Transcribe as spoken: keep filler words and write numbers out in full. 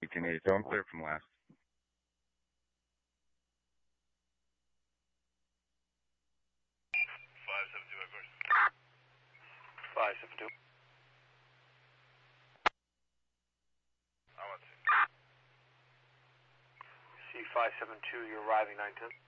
eighteen eighty-two, I'm clear from last. five seven two, of course. five seven two. I want to see. C five seven two, you're arriving nine ten.